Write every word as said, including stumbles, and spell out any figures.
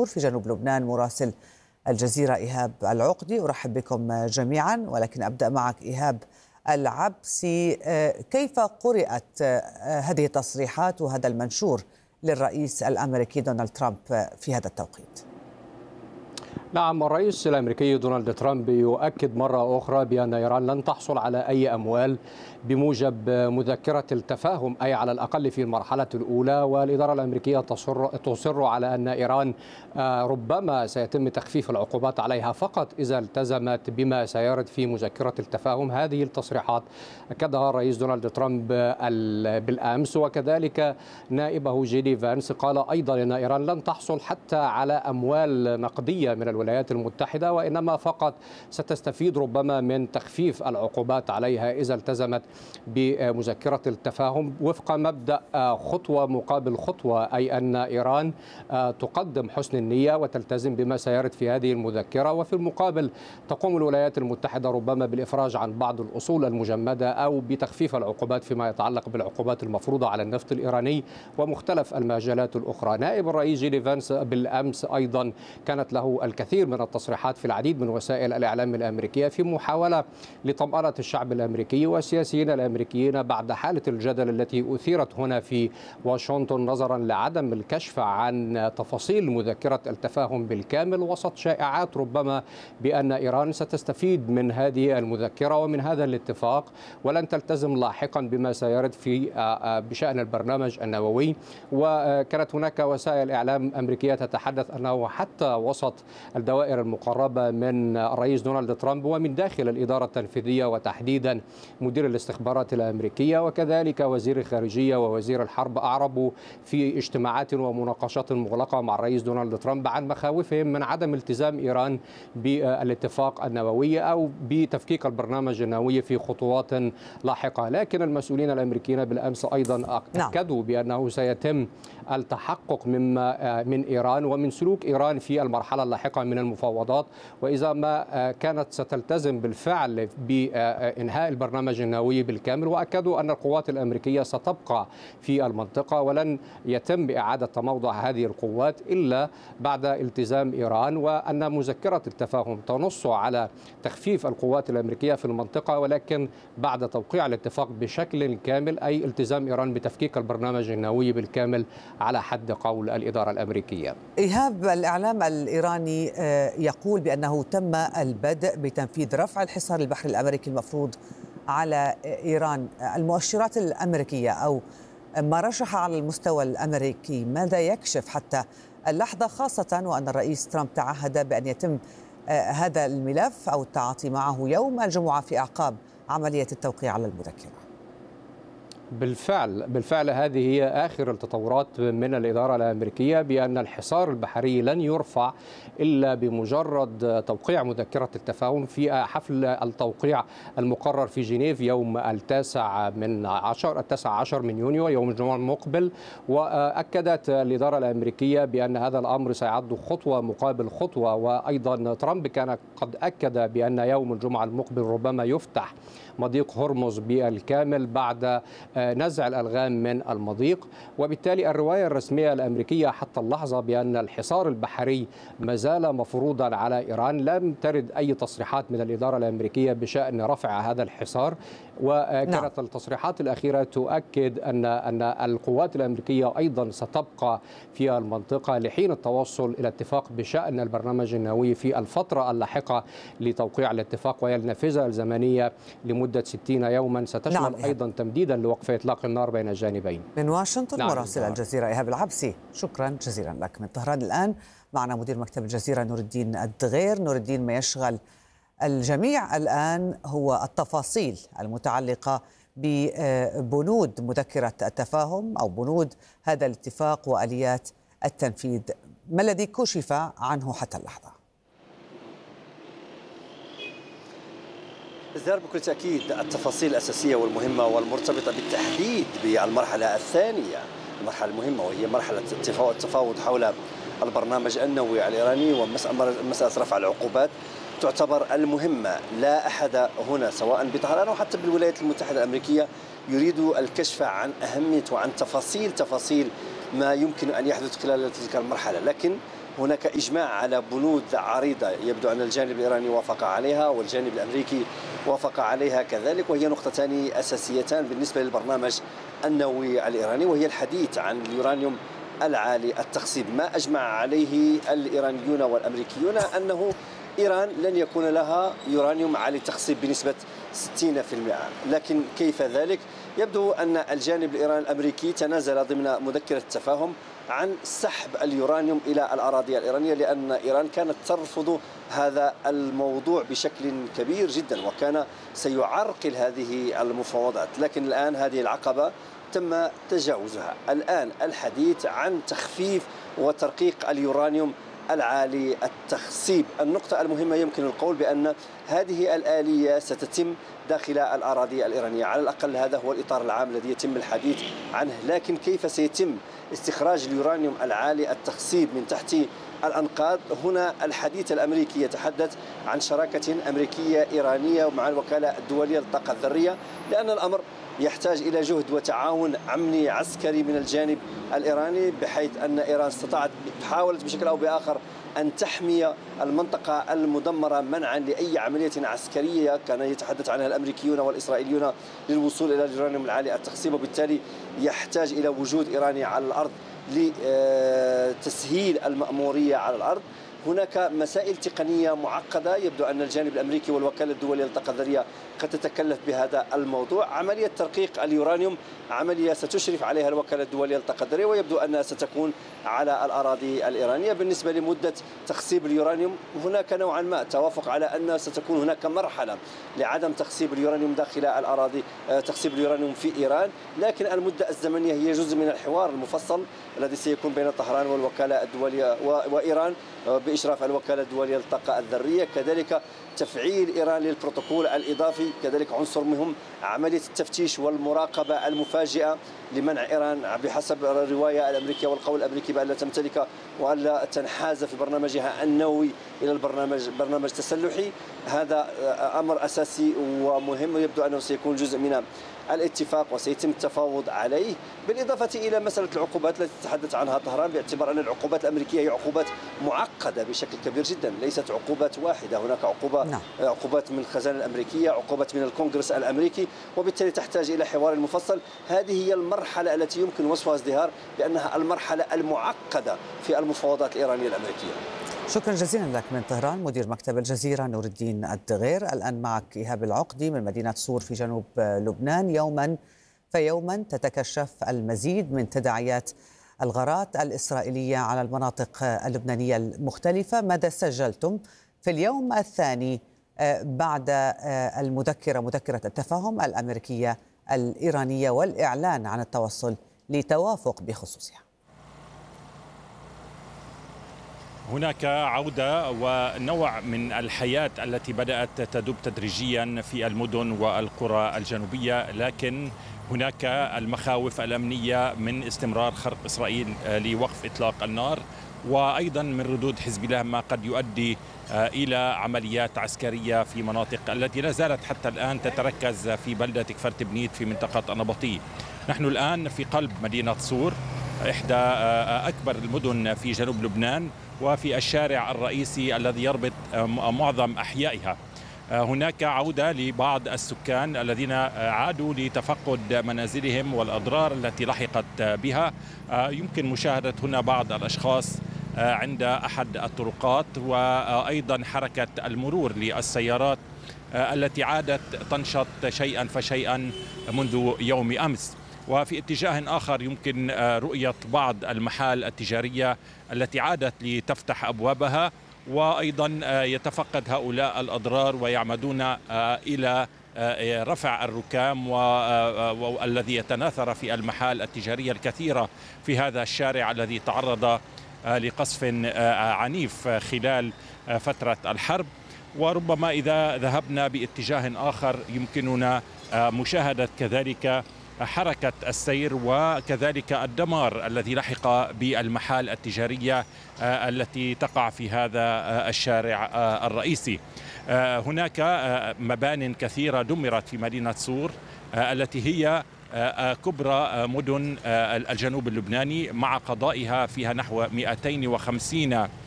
المنشور في جنوب لبنان مراسل الجزيرة إيهاب العقدي. أرحب بكم جميعا، ولكن أبدأ معك إيهاب العبسي. كيف قرأت هذه التصريحات وهذا المنشور للرئيس الأمريكي دونالد ترامب في هذا التوقيت؟ نعم، الرئيس الأمريكي دونالد ترامب يؤكد مرة أخرى بأن إيران لن تحصل على أي أموال بموجب مذكرة التفاهم، أي على الأقل في المرحلة الأولى. والإدارة الأمريكية تصر, تصر على أن إيران ربما سيتم تخفيف العقوبات عليها فقط إذا التزمت بما سيرد في مذكرة التفاهم. هذه التصريحات أكدها الرئيس دونالد ترامب بالأمس، وكذلك نائبه جي دي فانس قال أيضا أن إيران لن تحصل حتى على أموال نقدية من الولايات المتحدة، وإنما فقط ستستفيد ربما من تخفيف العقوبات عليها إذا التزمت بمذكرة التفاهم وفق مبدأ خطوة مقابل خطوة، أي أن إيران تقدم حسن النية وتلتزم بما سيرد في هذه المذكرة، وفي المقابل تقوم الولايات المتحدة ربما بالإفراج عن بعض الأصول المجمدة أو بتخفيف العقوبات فيما يتعلق بالعقوبات المفروضة على النفط الإيراني ومختلف المجالات الأخرى. نائب الرئيس جي دي فانس بالأمس أيضا كانت له الكثير من التصريحات في العديد من وسائل الإعلام الأمريكية في محاولة لطمأنة الشعب الأمريكي والسياسيين الأمريكيين بعد حالة الجدل التي أثيرت هنا في واشنطن نظرا لعدم الكشف عن تفاصيل مذكرة التفاهم بالكامل، وسط شائعات ربما بأن إيران ستستفيد من هذه المذكرة ومن هذا الاتفاق ولن تلتزم لاحقا بما سيرد في بشأن البرنامج النووي. وكانت هناك وسائل إعلام أمريكية تتحدث أنه حتى وسط الدوائر المقربة من الرئيس دونالد ترامب ومن داخل الإدارة التنفيذية وتحديدا مدير الاستخبارات الأمريكية وكذلك وزير الخارجية ووزير الحرب أعربوا في اجتماعات ومناقشات مغلقة مع الرئيس دونالد ترامب عن مخاوفهم من عدم التزام إيران بالاتفاق النووي أو بتفكيك البرنامج النووي في خطوات لاحقة. لكن المسؤولين الأمريكيين بالأمس أيضا أكدوا بأنه سيتم التحقق مما من إيران ومن سلوك إيران في المرحلة اللاحقة من المفاوضات، وإذا ما كانت ستلتزم بالفعل بإنهاء البرنامج النووي بالكامل. وأكدوا أن القوات الأمريكية ستبقى في المنطقة ولن يتم إعادة تموضع هذه القوات إلا بعد التزام إيران، وأن مذكرة التفاهم تنص على تخفيف القوات الأمريكية في المنطقة ولكن بعد توقيع الاتفاق بشكل كامل، أي التزام إيران بتفكيك البرنامج النووي بالكامل على حد قول الإدارة الأمريكية. إيهاب، الإعلام الإيراني يقول بأنه تم البدء بتنفيذ رفع الحصار البحري الأمريكي المفروض على إيران. المؤشرات الأمريكية أو ما رشح على المستوى الأمريكي ماذا يكشف حتى اللحظة، خاصة وأن الرئيس ترامب تعهد بأن يتم هذا الملف أو التعاطي معه يوم الجمعة في أعقاب عملية التوقيع على المذكرة؟ بالفعل بالفعل هذه هي آخر التطورات من الإدارة الأمريكية بأن الحصار البحري لن يرفع إلا بمجرد توقيع مذكرة التفاهم في حفل التوقيع المقرر في جنيف يوم التاسع من عشر التاسع عشر من يونيو يوم الجمعة المقبل. وأكدت الإدارة الأمريكية بأن هذا الأمر سيعد خطوة مقابل خطوة، وأيضا ترامب كان قد أكد بأن يوم الجمعة المقبل ربما يفتح مضيق هرمز بالكامل بعد نزع الألغام من المضيق. وبالتالي الرواية الرسمية الأمريكية حتى اللحظة بأن الحصار البحري ما زال مفروضا على إيران. لم ترد أي تصريحات من الإدارة الأمريكية بشأن رفع هذا الحصار، وكانت نعم. التصريحات الأخيرة تؤكد أن أن القوات الأمريكية أيضا ستبقى في المنطقة لحين التوصل إلى اتفاق بشأن البرنامج النووي في الفترة اللاحقة لتوقيع الاتفاق، وهي النافذة الزمنية لمدة ستين يوما ستشمل نعم. أيضا تمديدا لوقف إطلاق النار بين الجانبين. من واشنطن نعم. مراسل الجزيرة إيهاب العبسي، شكرا جزيلا لك. من طهران الآن معنا مدير مكتب الجزيرة نور الدين الدغير. نور الدين، ما يشغل الجميع الآن هو التفاصيل المتعلقة ببنود مذكرة التفاهم أو بنود هذا الاتفاق وآليات التنفيذ. ما الذي كشف عنه حتى اللحظة؟ إصدار بكل تأكيد التفاصيل الأساسية والمهمة والمرتبطة بالتحديد بالمرحلة الثانية، المرحلة المهمة وهي مرحلة التفاوض حول البرنامج النووي الإيراني ومسألة رفع العقوبات تعتبر المهمة. لا أحد هنا سواء بطهران أو حتى بالولايات المتحدة الأمريكية يريد الكشف عن أهمية وعن تفاصيل تفاصيل ما يمكن أن يحدث خلال تلك المرحلة، لكن هناك إجماع على بنود عريضة يبدو أن الجانب الإيراني وافق عليها والجانب الأمريكي وافق عليها كذلك، وهي نقطتان أساسيتان بالنسبة للبرنامج النووي الإيراني، وهي الحديث عن اليورانيوم العالي التخصيب. ما أجمع عليه الإيرانيون والأمريكيون أنه إيران لن يكون لها يورانيوم عالي التخصيب بنسبة ستين بالمئة، لكن كيف ذلك؟ يبدو أن الجانب الإيراني الأمريكي تنازل ضمن مذكرة التفاهم عن سحب اليورانيوم إلى الأراضي الإيرانية، لأن إيران كانت ترفض هذا الموضوع بشكل كبير جدا وكان سيعرقل هذه المفاوضات، لكن الآن هذه العقبة تم تجاوزها. الآن الحديث عن تخفيف وترقيق اليورانيوم العالي التخصيب. النقطة المهمة يمكن القول بأن هذه الآلية ستتم داخل الأراضي الإيرانية، على الأقل هذا هو الإطار العام الذي يتم الحديث عنه، لكن كيف سيتم استخراج اليورانيوم العالي التخصيب من تحت الأنقاض؟ هنا الحديث الأمريكي يتحدث عن شراكة أمريكية إيرانية مع الوكالة الدولية للطاقة الذرية، لأن الأمر يحتاج إلى جهد وتعاون أمني عسكري من الجانب الإيراني، بحيث أن إيران استطاعت حاولت بشكل أو بآخر أن تحمي المنطقة المدمرة منعا لأي عملية عسكرية كان يتحدث عنها الأمريكيون والإسرائيليون للوصول إلى اليورانيوم العالي التخصيب، وبالتالي يحتاج إلى وجود إيراني على الأرض لتسهيل المأمورية على الأرض. هناك مسائل تقنية معقدة، يبدو أن الجانب الأمريكي والوكالة الدولية للطاقة الذرية قد تتكلف بهذا الموضوع. عملية ترقيق اليورانيوم عملية ستشرف عليها الوكالة الدولية للطاقة الذرية، ويبدو أنها ستكون على الأراضي الإيرانية. بالنسبة لمدة تخصيب اليورانيوم هناك نوعا ما توافق على أن ستكون هناك مرحلة لعدم تخصيب اليورانيوم داخل الأراضي، تخصيب اليورانيوم في إيران، لكن المدة الزمنية هي جزء من الحوار المفصل الذي سيكون بين طهران والوكالة الدولية وإيران بإشراف الوكالة الدولية للطاقة الذرية. كذلك تفعيل إيران للبروتوكول الإضافي كذلك عنصر مهم، عملية التفتيش والمراقبة المفاجئة لمنع إيران بحسب الرواية الأمريكية والقول الأمريكي بأن لا تمتلك وألا تنحاز في برنامجها النووي إلى البرنامج برنامج تسلحي. هذا أمر أساسي ومهم، ويبدو أنه سيكون جزء من الاتفاق وسيتم التفاوض عليه، بالإضافة إلى مسألة العقوبات التي تتحدث عنها طهران، باعتبار أن العقوبات الأمريكية هي عقوبات معقدة بشكل كبير جدا، ليست عقوبات واحدة، هناك عقوبة نعم. عقوبات من الخزانة الأمريكية، عقوبات من الكونغرس الأمريكي، وبالتالي تحتاج إلى حوار مفصل. هذه هي المرحلة التي يمكن وصفها ازدهار بأنها المرحلة المعقدة في المفاوضات الإيرانية الأمريكية. شكرا جزيلا لك من طهران مدير مكتب الجزيرة نور الدين الدغير. الآن معك إيهاب العقدي من مدينة صور في جنوب لبنان. يوما فيوما تتكشف المزيد من تداعيات الغارات الإسرائيلية على المناطق اللبنانية المختلفة. ماذا سجلتم في اليوم الثاني بعد المذكرة مذكرة التفاهم الأمريكية الإيرانية والإعلان عن التوصل لتوافق بخصوصها؟ هناك عودة ونوع من الحياة التي بدأت تدب تدريجيا في المدن والقرى الجنوبية، لكن هناك المخاوف الأمنية من استمرار خرق إسرائيل لوقف إطلاق النار، وأيضا من ردود حزب الله ما قد يؤدي إلى عمليات عسكرية في مناطق التي لا زالت حتى الآن تتركز في بلدة كفر تبنيت في منطقة النبطية. نحن الآن في قلب مدينة صور، إحدى أكبر المدن في جنوب لبنان، وفي الشارع الرئيسي الذي يربط معظم أحيائها. هناك عودة لبعض السكان الذين عادوا لتفقد منازلهم والأضرار التي لحقت بها. يمكن مشاهدة هنا بعض الأشخاص عند أحد الطرقات، وأيضا حركة المرور للسيارات التي عادت تنشط شيئا فشيئا منذ يوم أمس. وفي اتجاه آخر يمكن رؤية بعض المحال التجارية التي عادت لتفتح أبوابها، وأيضا يتفقد هؤلاء الأضرار ويعمدون إلى رفع الركام والذي يتناثر في المحال التجارية الكثيرة في هذا الشارع الذي تعرض لقصف عنيف خلال فترة الحرب. وربما إذا ذهبنا باتجاه آخر يمكننا مشاهدة كذلك حركة السير وكذلك الدمار الذي لحق بالمحال التجارية التي تقع في هذا الشارع الرئيسي. هناك مبان كثيرة دمرت في مدينة صور التي هي كبرى مدن الجنوب اللبناني، مع قضائها فيها نحو مئتين وخمسين